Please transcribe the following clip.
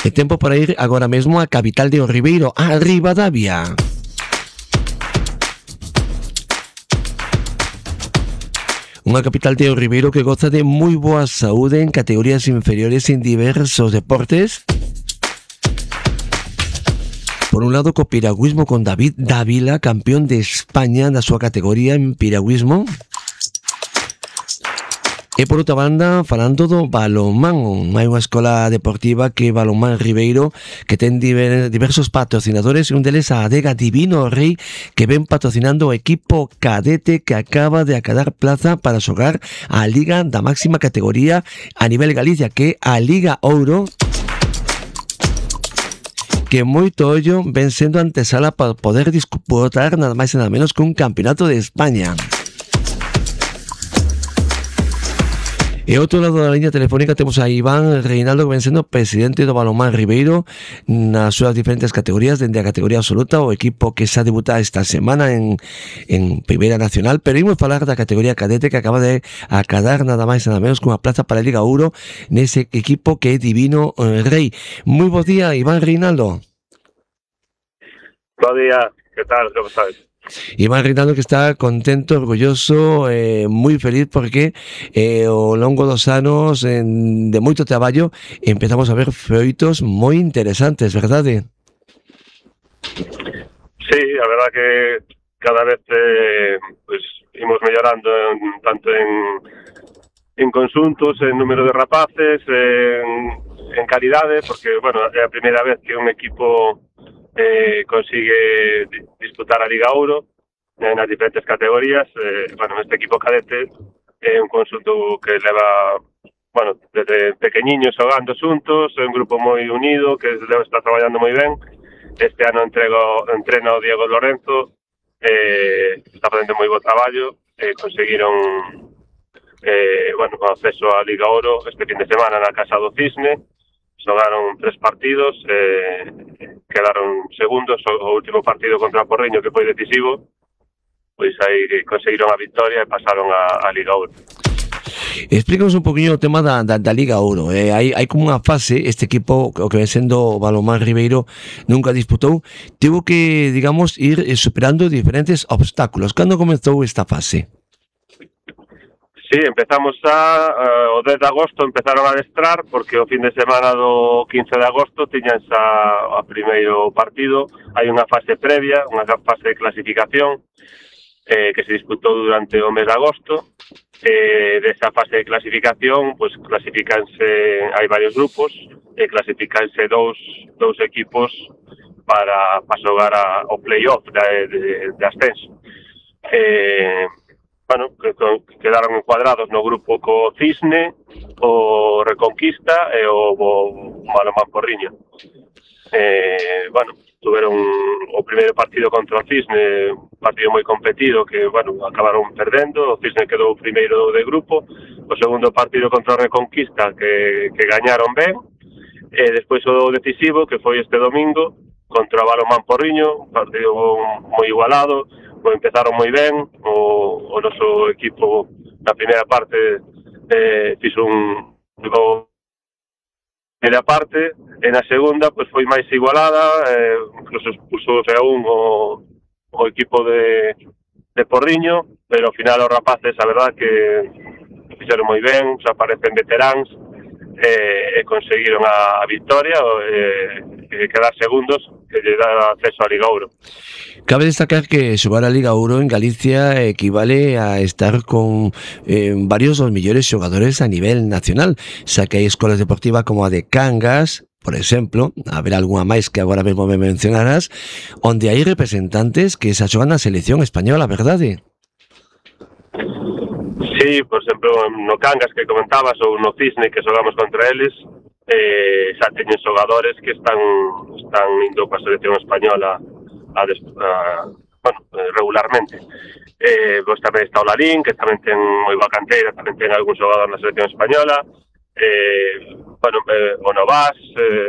É tempo para ir agora mesmo á capital de O Ribeiro, a Ribadavia. Unha capital de O Ribeiro que goza de moi boa saúde en categorías inferiores en diversos deportes. Por un lado, co piragüismo con David Dávila, campeón de España na súa categoría en piragüismo. E por outra banda, falando do balonmán, hai unha escola deportiva que é Balonmán Ribeiro, que ten diversos patrocinadores, e un deles a adega Divino Rei, que ven patrocinando o equipo cadete que acaba de acadar plaza para xogar a liga da máxima categoría a nivel Galicia, que é a Liga Ouro, que moito ollo ven sendo antesala para poder disputar nada máis e nada menos que un campeonato de España. E outro lado da liña telefónica temos a Iván Reinaldo, que ven sendo presidente do Balonmán Ribeiro nas súas diferentes categorías, dende a categoría absoluta, o equipo que xa debuta esta semana en Primeira Nacional, pero imos falar da categoría cadete, que acaba de acadar nada máis e nada menos cunha plaza para a Liga Ouro nese equipo que é Divino Rei. Moi bo día, Iván Reinaldo. Bo día, que tal, como estás? Iván Reinaldo, que está contento, orgulloso, moi feliz porque ao longo dos anos de moito traballo empezamos a ver feitos moi interesantes, verdade? Sí, a verdad que cada vez pues imos mellorando tanto en conxuntos, en número de rapaces, en calidade, porque, bueno, é a primeira vez que un equipo consigue disputar a Liga Ouro nas diferentes categorías. Bueno, este equipo cadete é un conxunto que leva, bueno, desde pequeniños xogando xuntos, é un grupo moi unido que está traballando moi ben. Este ano entrena o Diego Lorenzo, está facendo moi bo traballo, conseguiron bueno, o acceso á Liga Ouro este fin de semana na Casa do Cisne. Xogaron 3 partidos, quedaron segundos. O último partido contra o Porriño, que foi decisivo, pois aí conseguiron a victoria e pasaron a Liga Ouro. Explícanos un poquinho o tema da Liga Ouro. Hai como unha fase, este equipo, o que ven sendo o Balonmán Ribeiro, nunca disputou, tivo que, digamos, ir superando diferentes obstáculos. Cando comezou esta fase? Sí, empezamos o 10 de agosto empezaron a adestrar, porque o fin de semana do 15 de agosto tiñan xa o primeiro partido. Hai unha fase previa, unha fase de clasificación que se disputou durante o mes de agosto. Desa fase de clasificación, pues clasificanse, hai varios grupos, e clasificanse dous equipos para xogar o play-off de ascenso. Bueno, quedaron encuadrados no grupo co Cisne, o Reconquista e o Balonmán Porriño. Bueno, tuveron o primeiro partido contra o Cisne, un partido moi competido que, bueno, acabaron perdendo. O Cisne quedou primeiro de grupo. O segundo partido contra o Reconquista que gañaron ben, e despois o decisivo, que foi este domingo contra o Balonmán Porriño, un partido moi igualado. Empezaron moi ben. O noso equipo na primeira parte fixo un gol na parte, e na segunda pois foi máis igualada, incluso expuso a un o equipo de Porriño, pero ao final os rapaces, a verdad que fixeron moi ben, xa parecen veteráns, e conseguiron a victoria, e quedar segundos, que lle dá acceso á Liga Ouro. Cabe destacar que xogar a Liga Ouro en Galicia equivale a estar con varios dos millores xogadores a nivel nacional, xa que hai escolas deportivas como a de Cangas, por exemplo, a ver algunha máis que agora mesmo me mencionarás, onde hai representantes que xa xogan na selección española, verdade? Sí, por exemplo, no Cangas que comentabas, ou no Cisne que xogamos contra eles, xa teñen xogadores que están indo coa selección española bueno, regularmente. Pois tamén está o Larín, que tamén ten moi boa canteira, tamén ten algún xogador na selección española. Bueno, o Novas,